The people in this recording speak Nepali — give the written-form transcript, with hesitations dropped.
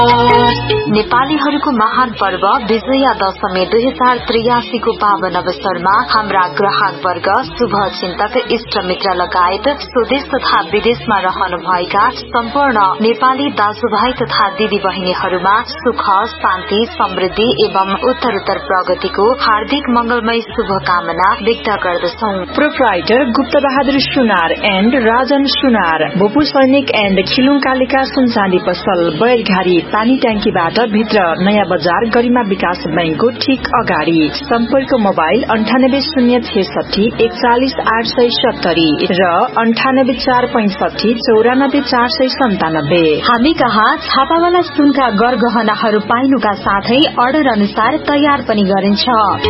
नेपालीहरूको महान पर्व विजया दशमी 2083 को पावन अवसरमा हाम्रा ग्राहक वर्ग, शुभ चिन्तक, इष्ट मित्र लगायत स्वदेश तथा विदेशमा रहनुभएका सम्पूर्ण नेपाली दाजुभाइ तथा दिदी बहिनीहरूमा सुख, शान्ति, समृद्धि एवं उत्तरोत्तर प्रगतिको हार्दिक मंगलमय शुभकामना व्यक्त गर्दछौ। Proprietor Gupta Bahadur Sunar and Rajan सुनार, बोपू सैनिक एण्ड खिलुङ कालिका सुनचाँदी पसल, बैरघारी पानी ट्याङ्कीबाट भित्र, नयाँ बजार, गरिमा विकास बैंकको ठीक अगाडि। सम्पर्क मोबाइल 9806 41 870 र 9845 94 497। हामी कहाँ छापावाला सुनका गरगहनाहरू पाइनुका साथै अर्डर अनुसार तयार पनि गरिन्छ।